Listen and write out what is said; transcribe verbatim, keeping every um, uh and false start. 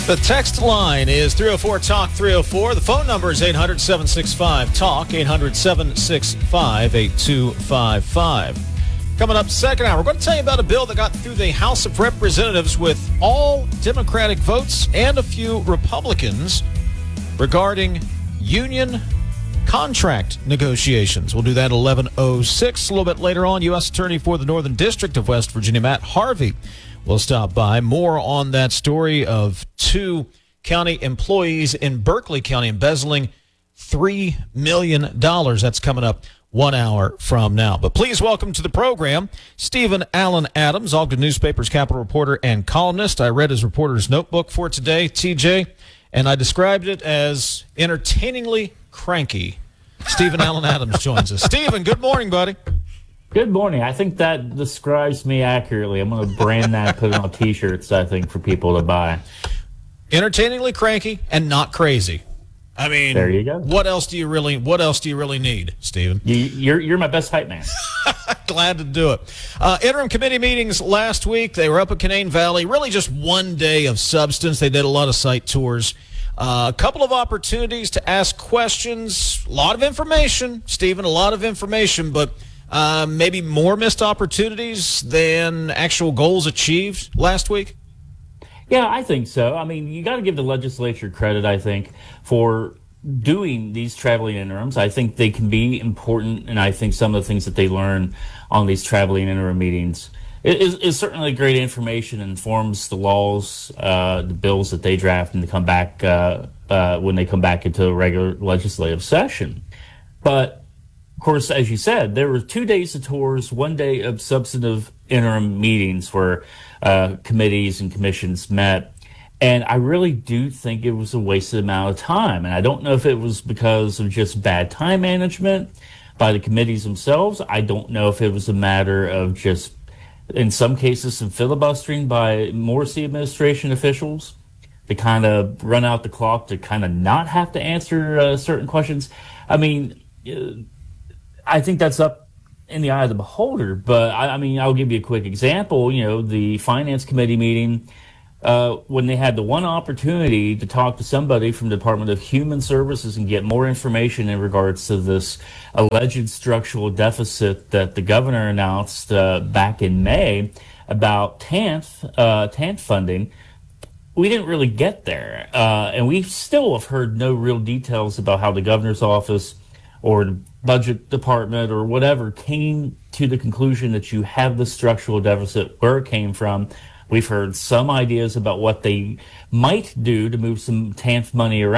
The text line is three oh four talk three oh four. The phone number is eight hundred, seven six five, talk, eight hundred, seven six five, eight two five five. Coming up second hour, we're going to tell you about a bill that got through the House of Representatives with all Democratic votes and a few Republicans regarding union contract negotiations. We'll do that at eleven oh six. A little bit later on, U S Attorney for the Northern District of West Virginia, Matt Harvey, will stop by. More on that story of two county employees in Berkeley County embezzling three million dollars. That's coming up one hour from now. But please welcome to the program Stephen Allen Adams, Ogden Newspaper's Capitol reporter and columnist. I read his reporter's notebook for today, T J, and I described it as entertainingly cranky. Stephen Allen Adams joins us. Stephen, good morning, buddy. Good morning. I think that describes me accurately. I'm going to brand that, put it on T-shirts, I think, for people to buy. Entertainingly cranky and not crazy. I mean, there you go. What else do you really? What else do you really need, Stephen? You, you're you're my best hype man. Glad to do it. Uh, interim committee meetings last week. They were up at Canaan Valley. Really, just one day of substance. They did a lot of site tours. Uh, a couple of opportunities to ask questions. A lot of information, Stephen. A lot of information, but uh, maybe more missed opportunities than actual goals achieved last week. Yeah, I think so. I mean, you got to give the legislature credit, I think, for doing these traveling interims. I think they can be important, and I think some of the things that they learn on these traveling interim meetings is, is certainly great information, informs the laws, uh, the bills that they draft, and they come back uh, uh, when they come back into a regular legislative session. But, of course, as you said, there were two days of tours, one day of substantive interim meetings where uh, committees and commissions met. And I really do think it was a wasted amount of time. And I don't know if it was because of just bad time management by the committees themselves. I don't know if it was a matter of just, in some cases, some filibustering by Morrissey administration officials to kind of run out the clock to kind of not have to answer uh, certain questions. I mean, uh, I think that's up in the eye of the beholder, but I, I mean, I'll give you a quick example. You know, the Finance Committee meeting, uh, when they had the one opportunity to talk to somebody from the Department of Human Services and get more information in regards to this alleged structural deficit that the governor announced uh, back in May about T A N F, uh, T A N F funding, we didn't really get there. Uh, and we still have heard no real details about how the governor's office or the budget department or whatever came to the conclusion that you have the structural deficit, where it came from. We've heard some ideas about what they might do to move some T A N F money around.